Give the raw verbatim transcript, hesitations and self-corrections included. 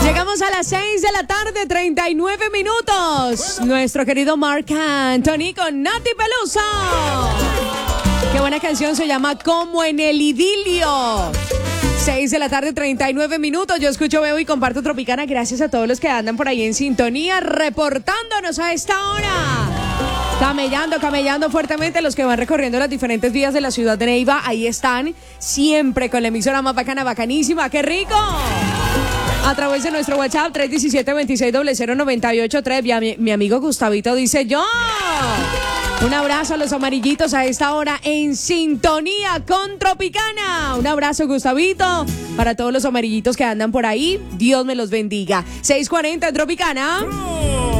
Llegamos a las seis de la tarde, treinta y nueve minutos. Nuestro querido Marc Anthony con Nati Peluso. Qué buena canción, se llama Como en el Idilio. seis de la tarde, treinta y nueve minutos. Yo escucho, veo y comparto Tropicana. Gracias a todos los que andan por ahí en sintonía, reportándonos a esta hora. Camellando, camellando fuertemente los que van recorriendo las diferentes vías de la ciudad de Neiva. Ahí están, siempre con la emisora más bacana, bacanísima. ¡Qué rico! A través de nuestro WhatsApp tres uno siete, dos seis cero cero nueve ocho tres. Mi, mi amigo Gustavito dice yo. Un abrazo a los amarillitos a esta hora en sintonía con Tropicana. Un abrazo, Gustavito, para todos los amarillitos que andan por ahí. Dios me los bendiga. seis cuarenta en Tropicana.